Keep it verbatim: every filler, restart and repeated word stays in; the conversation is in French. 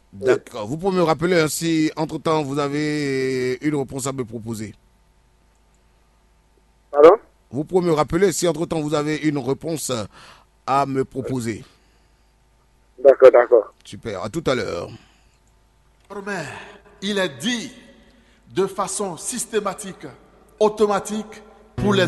D'accord. Vous pouvez me rappeler hein, si, entre-temps, vous avez une réponse à me proposer. Pardon? Vous pouvez me rappeler si, entre-temps, vous avez une réponse à me proposer. D'accord, d'accord. Super. À tout à l'heure. Mais il est dit de façon systématique, automatique, pour les